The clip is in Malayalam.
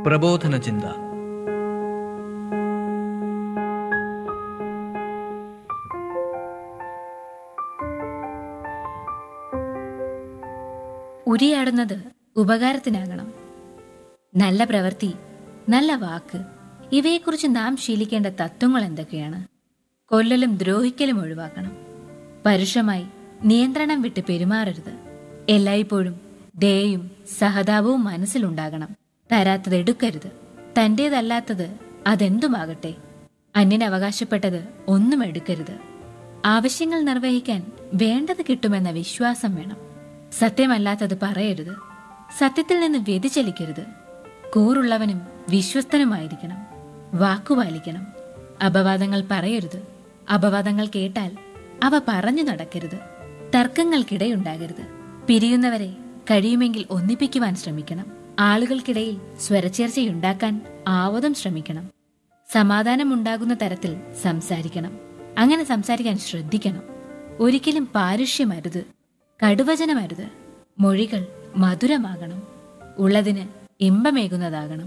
പ്രബോധന ചിന്ത. ഉരിയാടുന്നത് ഉപകാരത്തിനാകണം. നല്ല പ്രവൃത്തി, നല്ല വാക്ക്, ഇവയെക്കുറിച്ച് നാം ശീലിക്കേണ്ട തത്വങ്ങൾ എന്തൊക്കെയാണ്? കൊല്ലലും ദ്രോഹിക്കലും ഒഴിവാക്കണം. പരുഷമായി നിയന്ത്രണം വിട്ട് പെരുമാറരുത്. എല്ലായ്പ്പോഴും ദയയും സഹതാപവും മനസ്സിലുണ്ടാകണം. തരാത്തത് എടുക്കരുത്. തന്റേതല്ലാത്തത് അതെന്തുമാകട്ടെ, അന്യനവകാശപ്പെട്ടത് ഒന്നും എടുക്കരുത്. ആവശ്യങ്ങൾ നിർവഹിക്കാൻ വേണ്ടത് കിട്ടുമെന്ന വിശ്വാസം വേണം. സത്യമല്ലാത്തത് പറയരുത്. സത്യത്തിൽ നിന്ന് വ്യതിചലിക്കരുത്. കൂറുള്ളവനും വിശ്വസ്തനുമായിരിക്കണം. വാക്കുപാലിക്കണം. അപവാദങ്ങൾ പറയരുത്. അപവാദങ്ങൾ കേട്ടാൽ അവ പറഞ്ഞു നടക്കരുത്. തർക്കങ്ങൾക്കിടയുണ്ടാകരുത്. പിരിയുന്നവരെ കഴിയുമെങ്കിൽ ഒന്നിപ്പിക്കുവാൻ ശ്രമിക്കണം. ആളുകൾക്കിടയിൽ സ്വരച്ചേർച്ചയുണ്ടാക്കാൻ ആവതും ശ്രമിക്കണം. സമാധാനമുണ്ടാകുന്ന തരത്തിൽ സംസാരിക്കണം. അങ്ങനെ സംസാരിക്കാൻ ശ്രദ്ധിക്കണം. ഒരിക്കലും പാരുഷ്യമരുത്, കടുവചനമരുത്. മൊഴികൾ മധുരമാകണം. ഉള്ളതിന് ഇമ്പമേകുന്നതാകണം.